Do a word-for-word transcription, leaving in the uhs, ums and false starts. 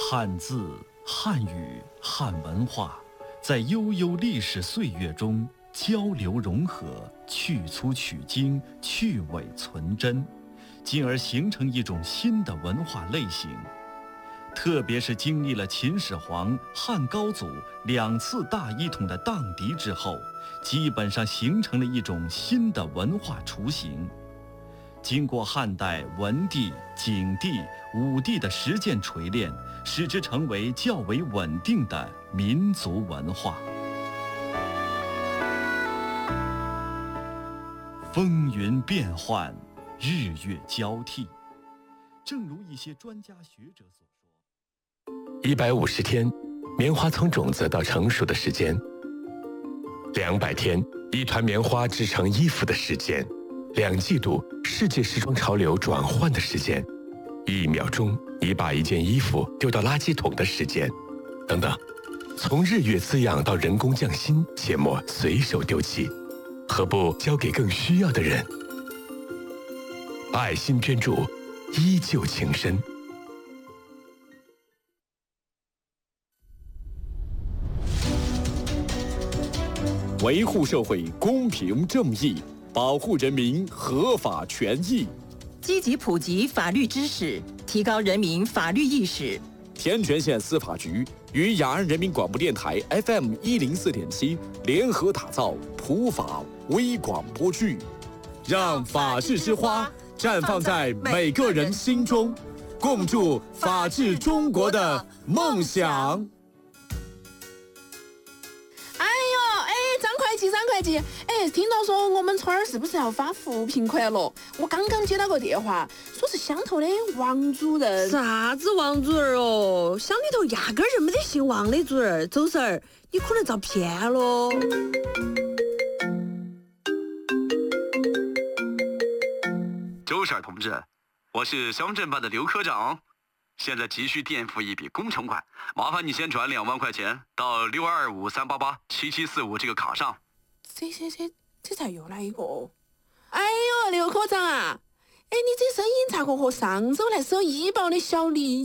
汉字、汉语、汉文化，在悠悠历史岁月中交流融合，去粗取精，去伪存真，进而形成一种新的文化类型。特别是经历了秦始皇、汉高祖两次大一统的荡涤之后，基本上形成了一种新的文化雏形。经过汉代文帝、景帝、武帝的实践锤炼，使之成为较为稳定的民族文化。风云变幻，日月交替，正如一些专家学者所说， 一百五十天，棉花从种子到成熟的时间；两百天，一团棉花织成衣服的时间；两季度，世界时装潮流转换的时间；一秒钟，你把一件衣服丢到垃圾桶的时间，等等。从日月滋养到人工匠心，切莫随手丢弃，何不交给更需要的人？爱心捐助，依旧情深。 维护社会公平正义，保护人民合法权益， 积极普及法律知识，提高人民法律意识。 天全县司法局与雅安人民广播电台 F M 一零四点七联合打造普法微广播剧，让法治之花绽放在每个人心中，共筑法治中国的梦想。 张会计，哎，听到说我们村儿是不是要发扶贫款了？我刚刚接到个电话，说是乡头的王主任。 啥子王主任哦？乡里头压根儿就没得姓王的主任。周婶儿，你可能遭骗了。 周婶同志，我是乡镇办的刘科长，现在急需垫付一笔工程款，麻烦你先转两万块钱到六二五三八八七七四五这个卡上。 这这这这才又来一个！哎呦，刘科长啊，哎，你这声音咋个和上周来收医保的小李